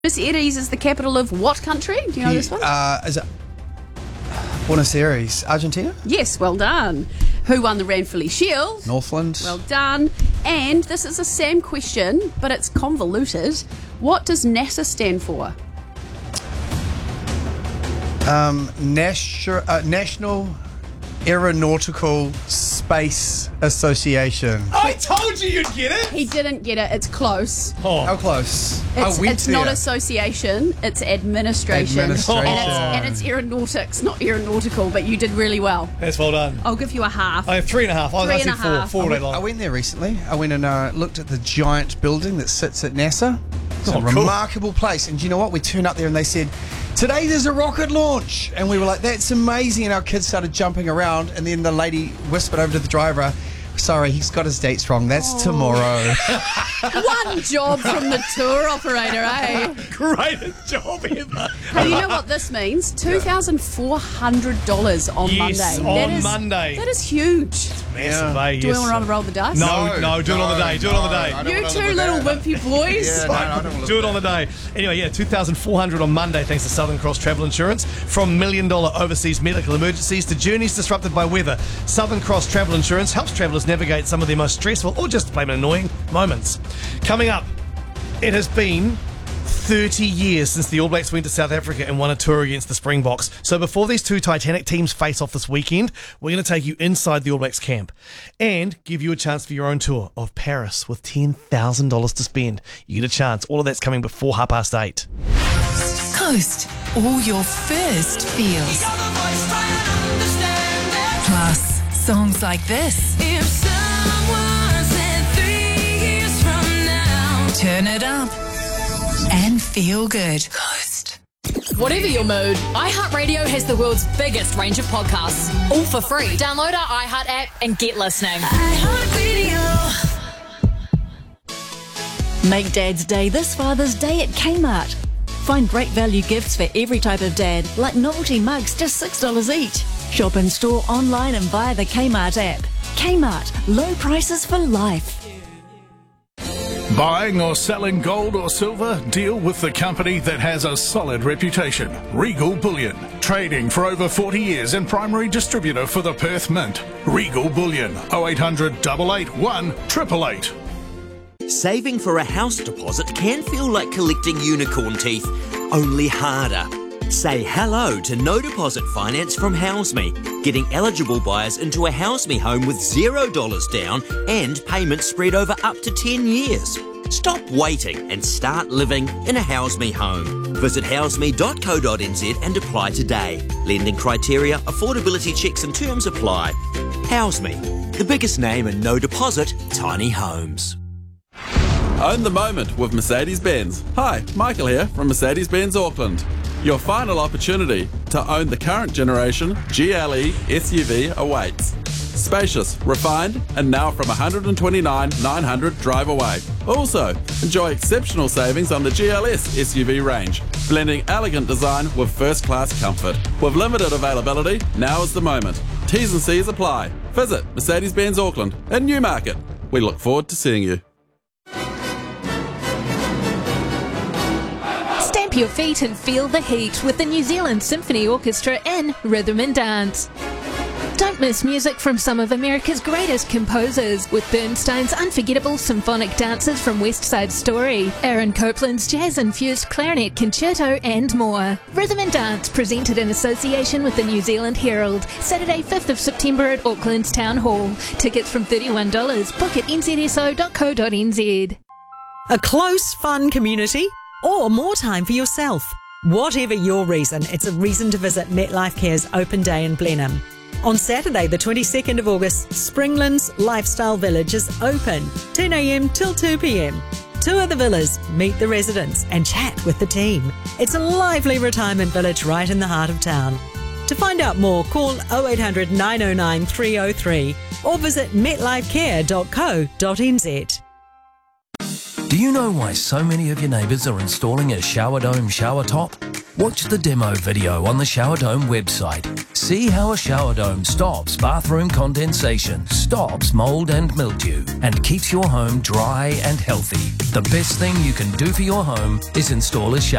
Buenos Aires is the capital of what country? Do you know this one? Is it Buenos Aires, Argentina? Yes, well done. Who won the Ranfurly Shield? Northland. Well done. And this is the same question, but it's convoluted. What does NASA stand for? National Aeronautical Space Association. I told you you'd get it. He didn't get it. It's close. How close? It's not association, it's administration. And it's aeronautics, not aeronautical, but you did really well. That's well done. I'll give you a half. I have 3.5. I was actually 4. 4 day I long. went there recently. I went and looked at the giant building that sits at NASA. It's a cool. remarkable place. And do you know what? We turned up there and they said, today there's a rocket launch. And we were like, that's amazing. And our kids started jumping around. And then the lady whispered over to the driver, sorry, he's got his dates wrong. That's tomorrow. One job from the tour operator, eh? Greatest job ever. Hey, you know what this means? $2,400 on Yes, Monday. on Monday. That is huge. Massive, eh? Do we want to roll the dice? No, do it on the day. Do it on the day. You two little wimpy boys. Do it on the day. Anyway, yeah, $2,400 on Monday thanks to Southern Cross Travel Insurance. From $1 million overseas medical emergencies to journeys disrupted by weather, Southern Cross Travel Insurance helps travellers navigate some of their most stressful or just plain annoying moments. Coming up, it has been 30 years since the All Blacks went to South Africa and won a tour against the Springboks. So before these two Titanic teams face off this weekend, we're going to take you inside the All Blacks camp and give you a chance for your own tour of Paris with $10,000 to spend. You get a chance. All of that's coming before 8:30. Coast, all your first feels. Plus, songs like this. If someone said 3 years from now, Turn it up and feel good. Coast. Whatever your mood, iHeartRadio has the world's biggest range of podcasts, all for free. Download our iHeart app and get listening. iHeartRadio. Make Dad's Day this Father's Day at Kmart. Find great value gifts for every type of dad, like novelty mugs, just $6 each. Shop in store, online and via the Kmart app. Kmart, low prices for life. Buying or selling gold or silver? Deal with the company that has a solid reputation. Regal Bullion. Trading for over 40 years and primary distributor for the Perth Mint. Regal Bullion. 0800 881 888. Saving for a house deposit can feel like collecting unicorn teeth, only harder. Say hello to no deposit finance from HouseMe, getting eligible buyers into a HouseMe home with $0 down and payments spread over up to 10 years. Stop waiting and start living in a HouseMe home. Visit houseme.co.nz and apply today. Lending criteria, affordability checks and terms apply. HouseMe, the biggest name in no deposit tiny homes. Own the moment with Mercedes-Benz. Hi, Michael here from Mercedes-Benz Auckland. Your final opportunity to own the current generation GLE SUV awaits. Spacious, refined, and now from $129,900 drive away. Also, enjoy exceptional savings on the GLS SUV range, blending elegant design with first-class comfort. With limited availability, now is the moment. T's and C's apply. Visit Mercedes-Benz Auckland in Newmarket. We look forward to seeing you. Stamp your feet and feel the heat with the New Zealand Symphony Orchestra in Rhythm and Dance. Don't miss music from some of America's greatest composers, with Bernstein's unforgettable symphonic dances from West Side Story, Aaron Copland's jazz-infused clarinet concerto, and more. Rhythm and Dance, presented in association with the New Zealand Herald, Saturday 5th of September at Auckland's Town Hall. Tickets from $31. Book at nzso.co.nz. A close, fun community, or more time for yourself. Whatever your reason, it's a reason to visit MetLife Care's Open Day in Blenheim. On Saturday, the 22nd of August, Springlands Lifestyle Village is open, 10 a.m. till 2 p.m. Tour the villas, meet the residents, and chat with the team. It's a lively retirement village right in the heart of town. To find out more, call 0800 909 303 or visit metlifecare.co.nz. Do you know why so many of your neighbours are installing a shower dome shower top? Watch the demo video on the Shower Dome website. See how a shower dome stops bathroom condensation, stops mold and mildew, and keeps your home dry and healthy. The best thing you can do for your home is install a shower